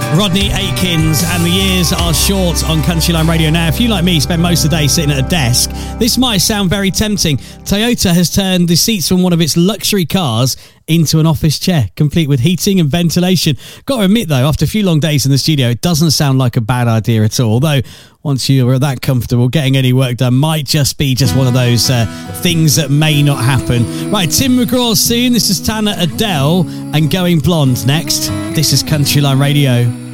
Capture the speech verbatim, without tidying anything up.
Rodney Aikins, and the years are short on Countryline Radio. Now, if you, like me, spend most of the day sitting at a desk, this might sound very tempting. Toyota has turned the seats from one of its luxury cars into an office chair, complete with heating and ventilation. Got to admit, though, after a few long days in the studio, it doesn't sound like a bad idea at all. Although, once you're that comfortable, getting any work done might just be just one of those uh, things that may not happen. Right, Tim McGraw soon. This is Tana Adele and Going Blonde next. This is Countryline Radio.